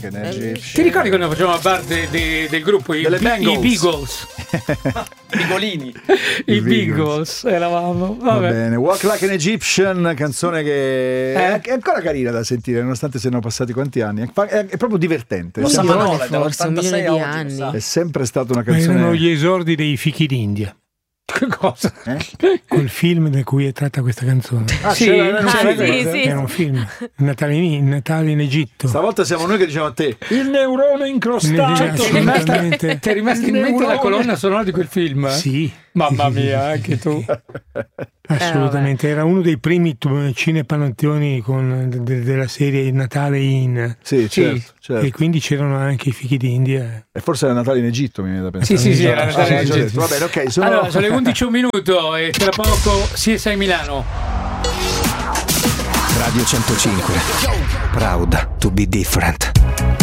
and Egyptian. Ti ricordi quando facevamo parte del gruppo i Beagles? Bigolini. I Beagles eravamo. Va bene, Walk Like an Egyptian, canzone che è ancora carina da sentire, nonostante siano passati quanti anni. È proprio divertente. Lo Manola, forse un milione di anni. È sempre stata una Ma canzone. erano gli esordi dei Fichi d'India. Che cosa? Col film da cui è tratta questa canzone. Sì, Era un film, Natale in Egitto. Stavolta siamo noi che diciamo a te il neurone incrostato. Ti è rimasta in mente la colonna sonora di quel film? Sì. Mamma mia, anche tu. Assolutamente, era uno dei primi cinepanettoni della serie Il Natale in. Sì, certo. E quindi c'erano anche i Fichi d'India. E forse era Natale in Egitto, mi viene da pensare. Sì, era Natale in Egitto. Va bene, ok. Allora, sono le 11 un minuto e tra poco CSI Milano. Radio 105. Proud to be different.